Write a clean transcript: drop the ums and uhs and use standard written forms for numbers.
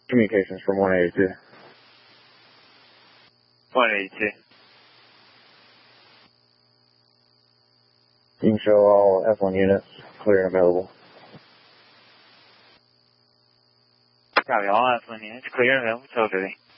Communications from 182. 182. You can show all F1 units clear and available. Copy, all F1 units clear and available. Toll Duty.